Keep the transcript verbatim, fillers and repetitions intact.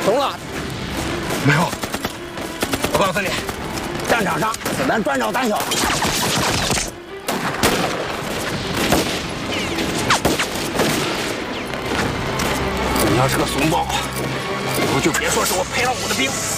懂了？ 没有。我告诉你， 战场上子弹专找胆小。你要是个怂包，以后就别说是我培养我的兵。